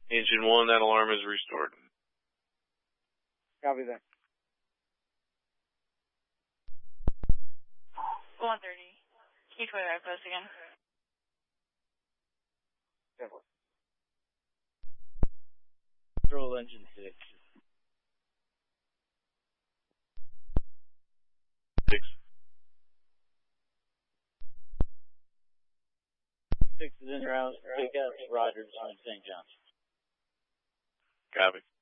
Engine 1, that alarm is restored. Copy that. 130. Q25 post again. Definitely. Control engine 6. 6. 6 is in route. Pick up Rogers on St. John's. Copy.